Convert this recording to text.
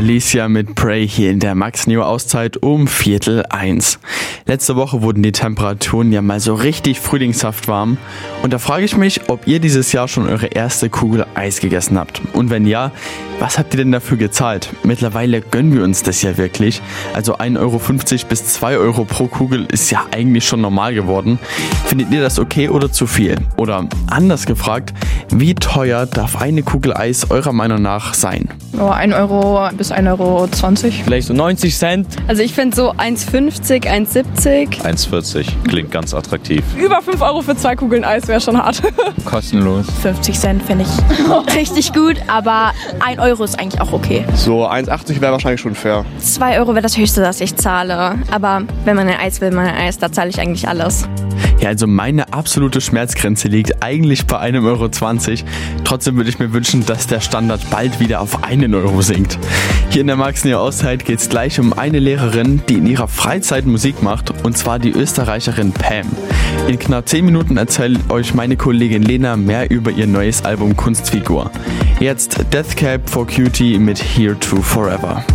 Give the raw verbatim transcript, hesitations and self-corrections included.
Alicia mit Pray hier in der Max Neo Auszeit um Viertel eins. Letzte Woche wurden die Temperaturen ja mal so richtig frühlingshaft warm und da frage ich mich, ob ihr dieses Jahr schon eure erste Kugel Eis gegessen habt. Und wenn ja, was habt ihr denn dafür gezahlt? Mittlerweile gönnen wir uns das ja wirklich. Also ein Euro fünfzig bis zwei Euro pro Kugel ist ja eigentlich schon normal geworden. Findet ihr das okay oder zu viel? Oder anders gefragt, wie teuer darf eine Kugel Eis eurer Meinung nach sein? Oh, ein Euro bis ein Euro zwanzig. Vielleicht so neunzig Cent. Also ich finde so eins fünfzig, eins siebzig. eins vierzig klingt ganz attraktiv. Über fünf Euro für zwei Kugeln Eis wäre schon hart. Kostenlos. fünfzig Cent finde ich richtig gut, aber ein Euro ist eigentlich auch okay. So eins achtzig wäre wahrscheinlich schon fair. zwei Euro wäre das Höchste, das ich zahle. Aber wenn man ein Eis will, man ein Eis, da zahle ich eigentlich alles. Ja, also meine absolute Schmerzgrenze liegt eigentlich bei einem Euro zwanzig. Trotzdem würde ich mir wünschen, dass der Standard bald wieder auf einen Euro sinkt. Hier in der Max Neo Auszeit geht es gleich um eine Lehrerin, die in ihrer Freizeit Musik macht, und zwar die Österreicherin Pam. In knapp zehn Minuten erzählt euch meine Kollegin Lena mehr über ihr neues Album Kunstfigur. Jetzt Death Cab for Cutie mit Here to Forever.